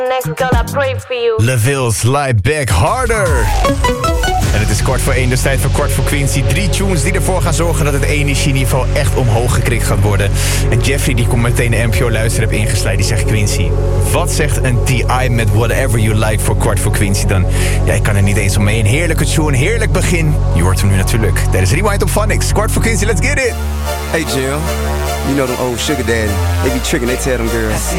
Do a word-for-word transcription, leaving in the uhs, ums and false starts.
Next girl, I pray for you. LaVille's Lie Back Harder. En het is kwart voor één, dus tijd voor kwart voor Quincy. Drie tunes die ervoor gaan zorgen dat het energieniveau echt omhoog gekrikt gaat worden. En Jeffrey die komt meteen de N P O luisterapp ingeslijt. Die zegt: Quincy, wat zegt een T I met Whatever You Like voor kwart voor Quincy dan? Ja, ik kan er niet eens omheen. Een heerlijke tune, heerlijk begin. Je hoort hem nu natuurlijk. Tijdens Rewind op Phonics. Kwart voor Quincy, let's get it. Hey Jill, you know them old sugar daddy. They be tricking, they tell them girls,